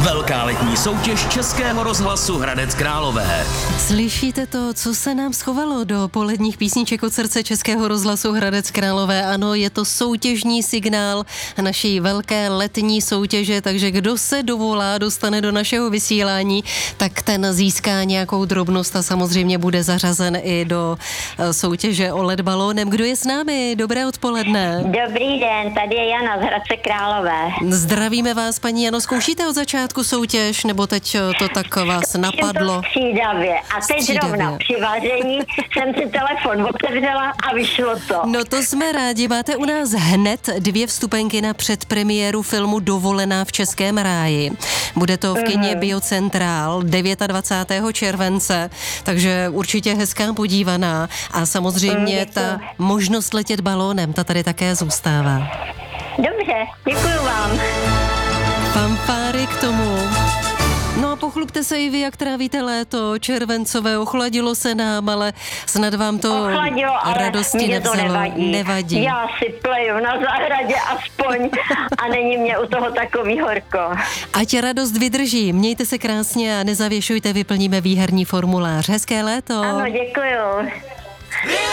Velká letní soutěž Českého rozhlasu Hradec Králové. Slyšíte to, co se nám schovalo do poledních písniček od srdce Českého rozhlasu Hradec Králové? Ano, je to soutěžní signál naší velké letní soutěže, takže kdo se dovolá, dostane do našeho vysílání, tak ten získá nějakou drobnost a samozřejmě bude zařazen i do soutěže o LED balónem. Kdo je s námi? Dobré odpoledne. Dobrý den, tady je Jana z Hradce Králové. Zdravíme vás, paní Jano. Zkoušíte od začátku soutěž, nebo teď to tak vás napadlo? Střídavě. A teď zrovna při vaření jsem si telefon otevřela a vyšlo to. No to jsme rádi. Máte u nás hned 2 vstupenky na předpremiéru filmu Dovolená v Českém ráji. Bude to v kině Biocentral 29. července, takže určitě hezká podívaná. A samozřejmě ta možnost letět balónem, ta tady také zůstává. Dobře, děkuju vám. Fanfáry k tomu. No a pochlubte se i vy, jak trávíte léto červencové, ochladilo se nám, ale snad vám to radosti nevzalo. Nevadí. Já si pleju na zahradě aspoň a není mě u toho takový horko. Ať radost vydrží, mějte se krásně a nezavěšujte, vyplníme výherní formulář. Hezké léto. Ano, děkuju.